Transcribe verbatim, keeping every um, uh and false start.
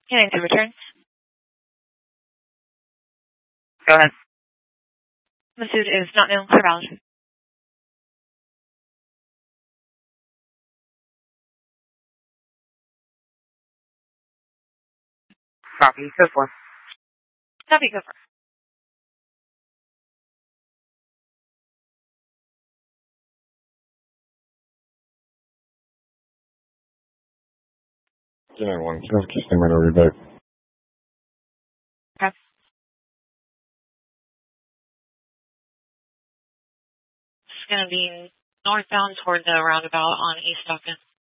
Getting to return. Go ahead. Masood is not known for valid. Copy, go for. Copy, go for. General one, just stand right over your back. Okay. It's going to be northbound toward the roundabout on East Stockton.